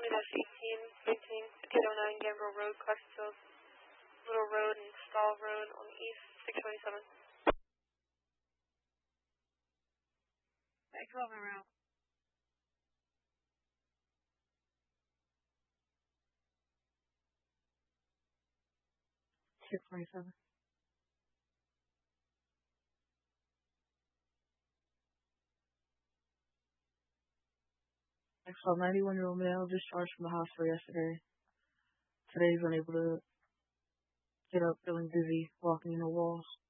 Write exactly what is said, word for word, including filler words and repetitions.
dash eighteen fifteen fifteen oh nine Gambrel Road, Clarksville, Little Road, and Stall Road on the east, six twenty-seven. Thanks for having me out. six twenty-seven. I saw a ninety-one-year-old male discharged from the hospital yesterday. Today he's unable to get up, feeling dizzy, walking in the walls.